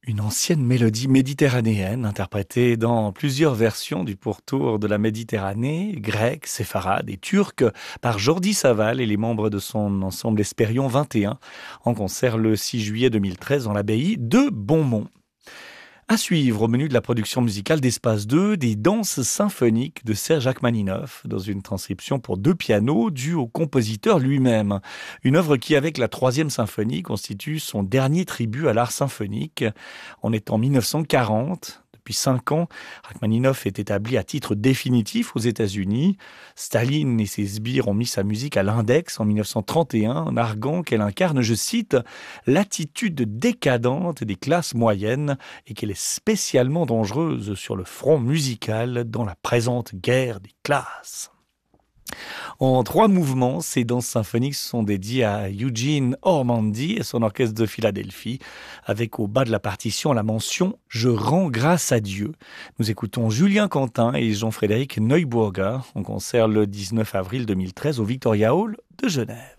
Une ancienne mélodie méditerranéenne interprétée dans plusieurs versions du pourtour de la Méditerranée, grecque, séfarade et turque, par Jordi Savall et les membres de son ensemble Espérion 21, en concert le 6 juillet 2013 dans l'abbaye de Bonmont. À suivre au menu de la production musicale d'Espace 2, des danses symphoniques de Serge Achmaninoff, dans une transcription pour 2 pianos due au compositeur lui-même. Une œuvre qui, avec la 3e symphonie, constitue son dernier tribut à l'art symphonique. On est en 1940. Depuis 5 ans, Rachmaninoff est établi à titre définitif aux États-Unis. Staline et ses sbires ont mis sa musique à l'index en 1931, en arguant qu'elle incarne, je cite, l'attitude décadente des classes moyennes et qu'elle est spécialement dangereuse sur le front musical dans la présente guerre des classes. En 3 mouvements, ces danses symphoniques sont dédiées à Eugene Ormandy et son orchestre de Philadelphie, avec au bas de la partition la mention « Je rends grâce à Dieu ». Nous écoutons Julien Quentin et Jean-Frédéric Neuburger en concert le 19 avril 2013 au Victoria Hall de Genève.